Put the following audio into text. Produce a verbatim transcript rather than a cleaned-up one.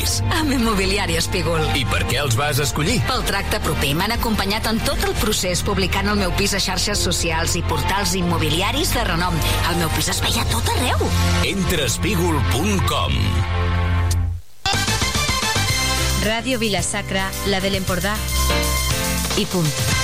immobiliaris? Amb Immobiliari Espígol. I per què els vas escollir? Pel tracte proper. M'han acompanyat en tot el procés, publicant el meu pis a xarxes socials i portals immobiliaris de renom. El meu pis es veia a tot arreu. Entra a espígol punt com. Ràdio Vila-sacra, la de l'Empordà. I punt.